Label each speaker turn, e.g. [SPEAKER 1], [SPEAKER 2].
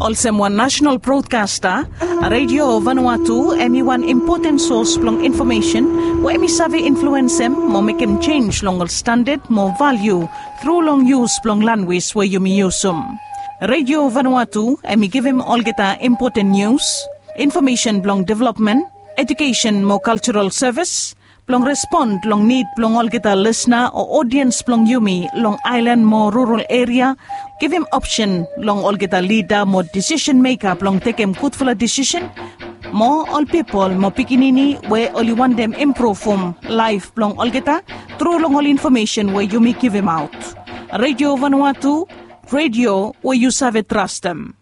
[SPEAKER 1] Also one national broadcaster, Radio Vanuatu, emi one important source long information, where emi savvy influence him, more make him change long standard, more value, through long use long language where you may use them. Radio Vanuatu, emi give him all get important news, information long development, education more cultural service, long respond long need long all get a listener or audience long yumi long island more rural area, give him option long all get a leader more decision maker long take him good for a decision, more all people more pikinini where all you want them improve from life long all get a through long all information where you may give him out. Radio Vanuatu, radio where you serve trust them.